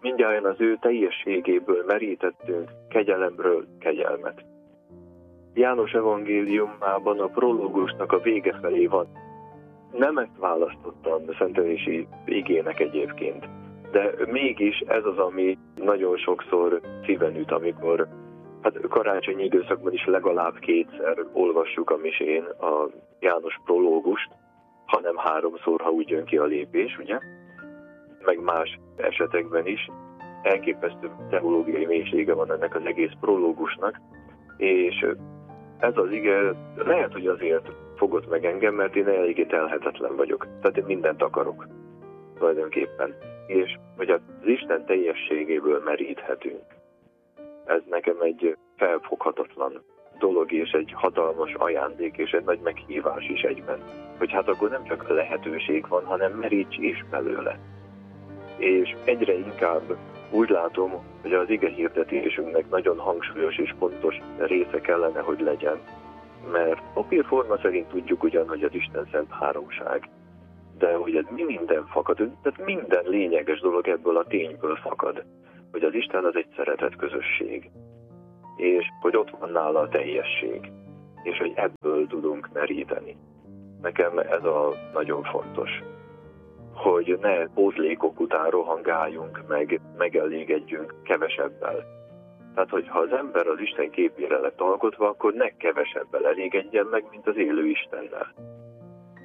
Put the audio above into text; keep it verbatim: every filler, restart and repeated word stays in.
mindjárt az ő teljességéből merítettünk kegyelemről kegyelmet. János evangéliumában a prológusnak a vége felé van. Nem ezt választottam a szentelési igének egyébként, de mégis ez az, ami nagyon sokszor szíven üt, amikor hát karácsonyi időszakban is legalább kétszer olvassuk a misén a János prológust, hanem háromszor, ha úgy jön ki a lépés, ugye? Meg más esetekben is. Elképesztő teológiai mélysége van ennek az egész prológusnak, és ez az ige lehet, hogy azért fogott meg engem, mert én eléggé telhetetlen vagyok. Tehát én mindent akarok tulajdonképpen. És hogy az Isten teljességéből meríthetünk. Ez nekem egy felfoghatatlan dolog, és egy hatalmas ajándék, és egy nagy meghívás is egyben. Hogy hát akkor nem csak lehetőség van, hanem meríts is belőle. És egyre inkább úgy látom, hogy az ige hirdetésünknek nagyon hangsúlyos és pontos része kellene, hogy legyen. Mert papírforma szerint tudjuk ugyan, hogy az Isten szent háromság. De hogy ez mi minden fakad, tehát minden lényeges dolog ebből a tényből fakad, hogy az Isten az egy szeretett közösség. És hogy ott van nála a teljesség. És hogy ebből tudunk meríteni. Nekem ez a nagyon fontos. Hogy ne pótlékok után rohangáljunk, meg megelégedjünk kevesebbel. Tehát, hogyha az ember az Isten képére lett alkotva, akkor ne kevesebbel elégedjen meg, mint az élő Istennel.